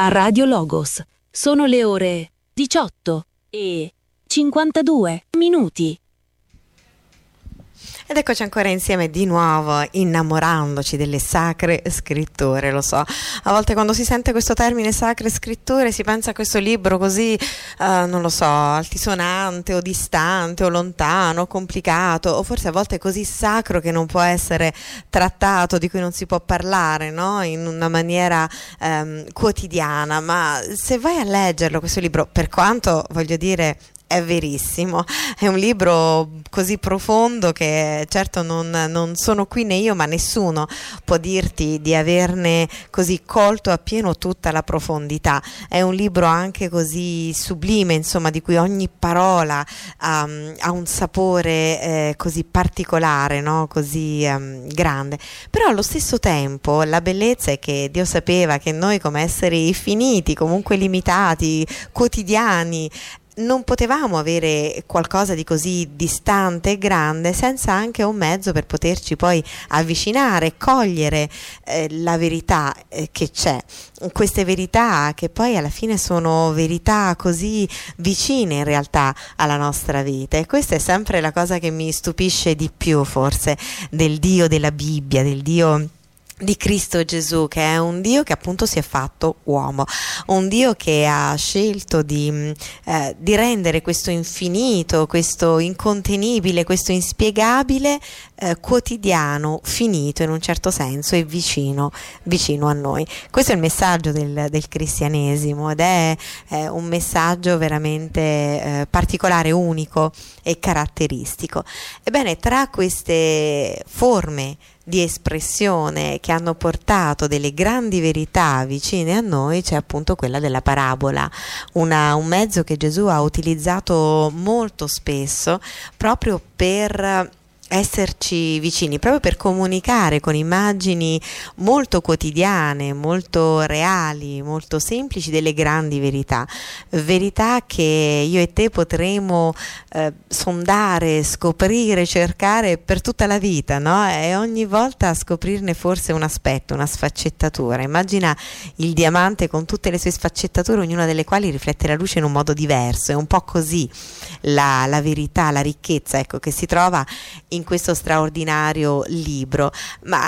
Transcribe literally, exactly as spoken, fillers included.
a Radio Logos. Sono le ore diciotto e cinquantadue minuti. Ed eccoci ancora insieme di nuovo, innamorandoci delle sacre scritture. Lo so, a volte quando si sente questo termine sacre scritture si pensa a questo libro così, uh, non lo so, altisonante o distante o lontano, complicato, o forse a volte così sacro che non può essere trattato, di cui non si può parlare, no? In una maniera um, quotidiana. Ma se vai a leggerlo questo libro, per quanto voglio dire è verissimo, è un libro così profondo che certo non, non sono qui né io, ma nessuno può dirti di averne così colto appieno tutta la profondità. È un libro anche così sublime, insomma, di cui ogni parola um, ha un sapore eh, così particolare, no? Così um, grande. Però allo stesso tempo la bellezza è che Dio sapeva che noi, come esseri finiti, comunque limitati, quotidiani, non potevamo avere qualcosa di così distante e grande senza anche un mezzo per poterci poi avvicinare, cogliere eh, la verità eh, che c'è, queste verità che poi alla fine sono verità così vicine in realtà alla nostra vita. E questa è sempre la cosa che mi stupisce di più forse del Dio della Bibbia, del Dio di Cristo Gesù, che è un Dio che appunto si è fatto uomo, un Dio che ha scelto di, eh, di rendere questo infinito, questo incontenibile, questo inspiegabile eh, quotidiano, finito in un certo senso e vicino, vicino a noi. Questo è il messaggio del, del cristianesimo ed è eh, un messaggio veramente eh, particolare, unico e caratteristico. Ebbene, tra queste forme di espressione che hanno portato delle grandi verità vicine a noi c'è appunto quella della parabola, una, un mezzo che Gesù ha utilizzato molto spesso proprio per esserci vicini, proprio per comunicare con immagini molto quotidiane, molto reali, molto semplici, delle grandi verità, verità che io e te potremo eh, sondare, scoprire, cercare per tutta la vita, no? E ogni volta scoprirne forse un aspetto, una sfaccettatura. Immagina il diamante con tutte le sue sfaccettature, ognuna delle quali riflette la luce in un modo diverso. È un po' così la, la verità, la ricchezza, ecco, che si trova in questo straordinario libro. Ma